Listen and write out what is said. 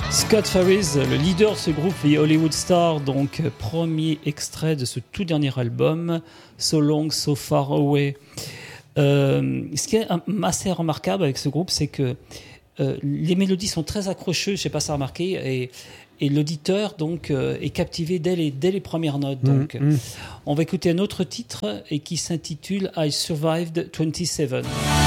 Scott Farris, le leader de ce groupe, les Hollywood Stars, donc premier extrait de ce tout dernier album, So Long, So Far Away. Ce qui est assez remarquable avec ce groupe, c'est que les mélodies sont très accrocheuses, je ne sais pas si vous avez remarqué, et l'auditeur donc est captivé dès les premières notes. On va écouter un autre titre et qui s'intitule I Survived 27.